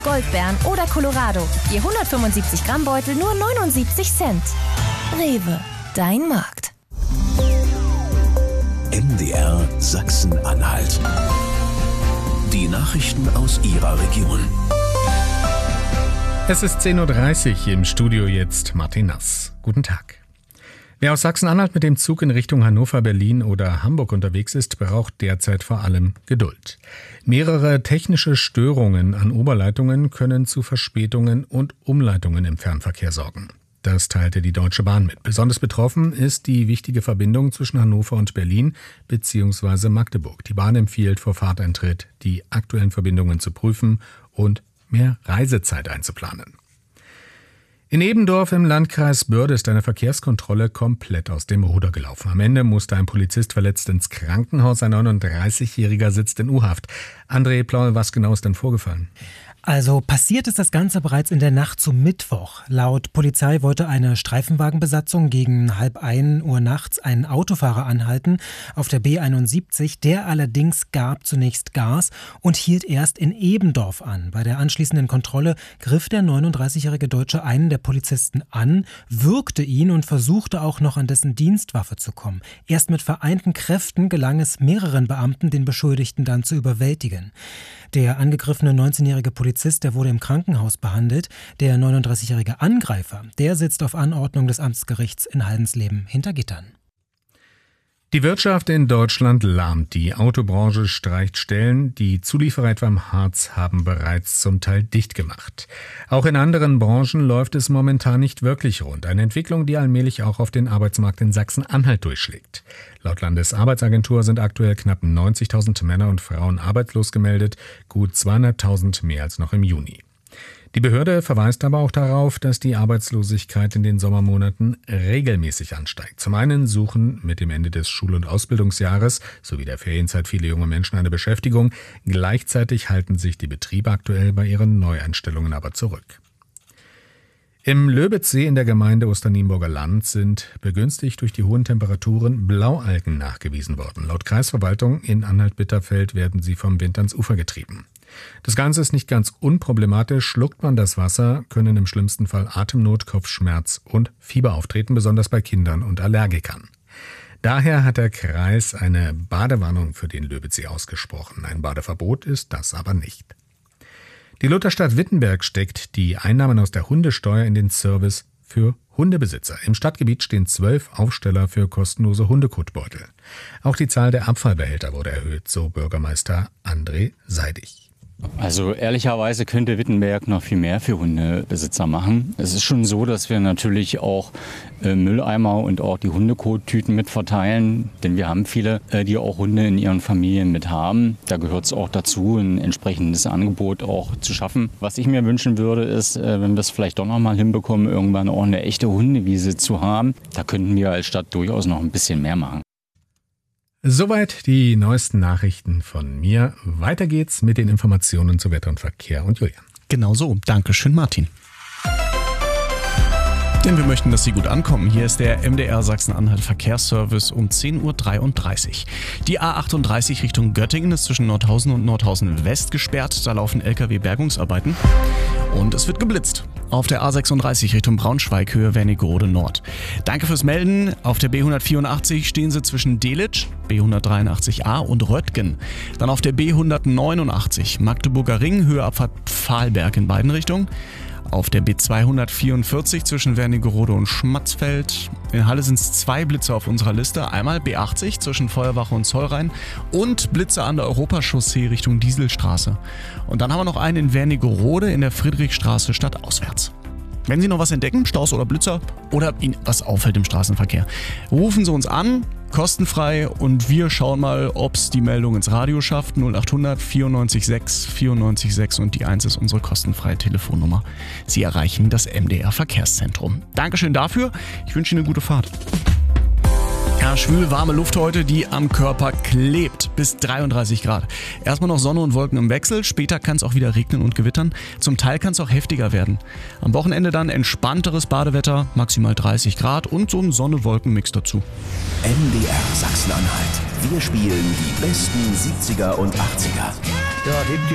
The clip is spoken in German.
Goldbeeren oder Colorado. Je 175 Gramm Beutel nur 79 Cent. Rewe, dein Markt. MDR Sachsen-Anhalt. Die Nachrichten aus Ihrer Region. Es ist 10.30 Uhr, im Studio jetzt Martin Nass. Guten Tag. Wer aus Sachsen-Anhalt mit dem Zug in Richtung Hannover, Berlin oder Hamburg unterwegs ist, braucht derzeit vor allem Geduld. Mehrere technische Störungen an Oberleitungen können zu Verspätungen und Umleitungen im Fernverkehr sorgen. Das teilte die Deutsche Bahn mit. Besonders betroffen ist die wichtige Verbindung zwischen Hannover und Berlin bzw. Magdeburg. Die Bahn empfiehlt vor Fahrteintritt, die aktuellen Verbindungen zu prüfen und mehr Reisezeit einzuplanen. In Ebendorf im Landkreis Börde ist eine Verkehrskontrolle komplett aus dem Ruder gelaufen. Am Ende musste ein Polizist verletzt ins Krankenhaus. Ein 39-Jähriger sitzt in U-Haft. André Plaul, was genau ist denn vorgefallen? Also passiert ist das Ganze bereits in der Nacht zum Mittwoch. Laut Polizei wollte eine Streifenwagenbesatzung gegen 0:30 Uhr nachts einen Autofahrer anhalten auf der B71. Der allerdings gab zunächst Gas und hielt erst in Ebendorf an. Bei der anschließenden Kontrolle griff der 39-jährige Deutsche einen der Polizisten an, würgte ihn und versuchte auch noch an dessen Dienstwaffe zu kommen. Erst mit vereinten Kräften gelang es mehreren Beamten, den Beschuldigten dann zu überwältigen. Der angegriffene 19-jährige Polizist, der wurde im Krankenhaus behandelt. Der 39-jährige Angreifer, der sitzt auf Anordnung des Amtsgerichts in Haldensleben hinter Gittern. Die Wirtschaft in Deutschland lahmt. Die Autobranche streicht Stellen. Die Zulieferer etwa im Harz haben bereits zum Teil dicht gemacht. Auch in anderen Branchen läuft es momentan nicht wirklich rund. Eine Entwicklung, die allmählich auch auf den Arbeitsmarkt in Sachsen-Anhalt durchschlägt. Laut Landesarbeitsagentur sind aktuell knapp 90.000 Männer und Frauen arbeitslos gemeldet, gut 200.000 mehr als noch im Juni. Die Behörde verweist aber auch darauf, dass die Arbeitslosigkeit in den Sommermonaten regelmäßig ansteigt. Zum einen suchen mit dem Ende des Schul- und Ausbildungsjahres sowie der Ferienzeit viele junge Menschen eine Beschäftigung. Gleichzeitig halten sich die Betriebe aktuell bei ihren Neueinstellungen aber zurück. Im Löbitzsee in der Gemeinde Osternienburger Land sind begünstigt durch die hohen Temperaturen Blaualgen nachgewiesen worden. Laut Kreisverwaltung in Anhalt-Bitterfeld werden sie vom Wind ans Ufer getrieben. Das Ganze ist nicht ganz unproblematisch. Schluckt man das Wasser, können im schlimmsten Fall Atemnot, Kopfschmerz und Fieber auftreten, besonders bei Kindern und Allergikern. Daher hat der Kreis eine Badewarnung für den Löbitzsee ausgesprochen. Ein Badeverbot ist das aber nicht. Die Lutherstadt Wittenberg steckt die Einnahmen aus der Hundesteuer in den Service für Hundebesitzer. Im Stadtgebiet stehen 12 Aufsteller für kostenlose Hundekotbeutel. Auch die Zahl der Abfallbehälter wurde erhöht, so Bürgermeister André Seidig. Also ehrlicherweise könnte Wittenberg noch viel mehr für Hundebesitzer machen. Es ist schon so, dass wir natürlich auch Mülleimer und auch die Hundekottüten mit verteilen. Denn wir haben viele, die auch Hunde in ihren Familien mit haben. Da gehört es auch dazu, ein entsprechendes Angebot auch zu schaffen. Was ich mir wünschen würde, ist, wenn wir es vielleicht doch noch mal hinbekommen, irgendwann auch eine echte Hundewiese zu haben. Da könnten wir als Stadt durchaus noch ein bisschen mehr machen. Soweit die neuesten Nachrichten von mir. Weiter geht's mit den Informationen zu Wetter und Verkehr und Julian. Genau so. Dankeschön, Martin. Denn wir möchten, dass Sie gut ankommen. Hier ist der MDR Sachsen-Anhalt Verkehrsservice um 10.33 Uhr. Die A38 Richtung Göttingen ist zwischen Nordhausen und Nordhausen West gesperrt. Da laufen LKW-Bergungsarbeiten. Und es wird geblitzt. Auf der A36 Richtung Braunschweig, Höhe Wernigerode Nord. Danke fürs Melden. Auf der B184 stehen Sie zwischen Delitzsch, B183a und Röttgen. Dann auf der B189 Magdeburger Ring, Höhe Abfahrt Pfahlberg in beiden Richtungen. Auf der B244 zwischen Wernigerode und Schmatzfeld. In Halle sind es 2 Blitze auf unserer Liste. Einmal B80 zwischen Feuerwache und Zollrhein und Blitze an der Europachaussee Richtung Dieselstraße. Und dann haben wir noch einen in Wernigerode in der Friedrichstraße stadtauswärts. Wenn Sie noch was entdecken, Staus oder Blitzer oder Ihnen was auffällt im Straßenverkehr, rufen Sie uns an, kostenfrei, und wir schauen mal, ob es die Meldung ins Radio schafft. 0800 94 94 6 und die 1 ist unsere kostenfreie Telefonnummer. Sie erreichen das MDR Verkehrszentrum. Dankeschön dafür. Ich wünsche Ihnen eine gute Fahrt. Ja, schwül warme Luft heute, die am Körper klebt. Bis 33 Grad. Erstmal noch Sonne und Wolken im Wechsel. Später kann es auch wieder regnen und gewittern. Zum Teil kann es auch heftiger werden. Am Wochenende dann entspannteres Badewetter, maximal 30 Grad und so ein Sonne-Wolken-Mix dazu. MDR Sachsen-Anhalt. Wir spielen die besten 70er und 80er. Ja,